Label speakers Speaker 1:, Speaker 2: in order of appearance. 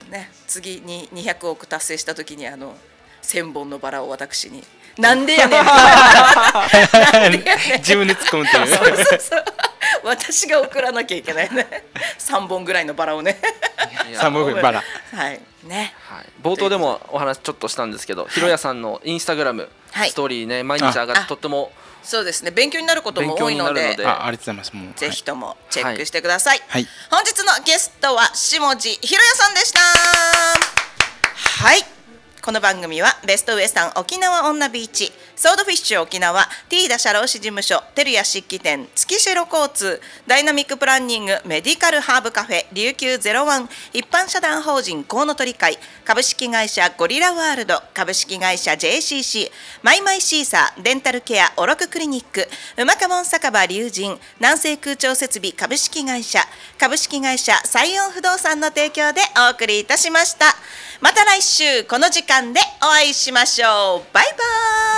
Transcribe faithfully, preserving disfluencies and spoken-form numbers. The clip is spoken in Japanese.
Speaker 1: ね、次ににひゃくおく達成した時にあのせんぼんのバラを私になんでやねんなんでやねん
Speaker 2: 自分で突っ込むっていう
Speaker 1: そうそうそう私が送らなきゃいけないねさんぼんぐらいのバラをね
Speaker 2: さんぼんぐらいバラ
Speaker 1: はいね、
Speaker 3: はい、冒頭でもお話ちょっとしたんですけど、ひろやさんのインスタグラム、はい、ストーリーね毎日上がってとっても
Speaker 1: そうですね、勉強になることも多いので、
Speaker 2: あ, ありがとうございます。もう
Speaker 1: ぜひともチェックしてください、
Speaker 2: はい、
Speaker 1: 本日のゲストは下地ひろやさんでした。はい、この番組はベストウエスタン沖縄女ビーチ、ソードフィッシュ沖縄、ティーダ社労士事務所、テルヤ漆器店、月城交通、ダイナミックプランニング、メディカルハーブカフェ、琉球ゼロワン、一般社団法人コウノトリ会、株式会社ゴリラワールド、株式会社 ジェーシーシー、マイマイシーサー、デンタルケアオロククリニック、うまかもん酒場龍神、南西空調設備株式会社、株式会社西音不動産の提供でお送りいたしました。また来週この時間でお会いしましょう。バイバイ。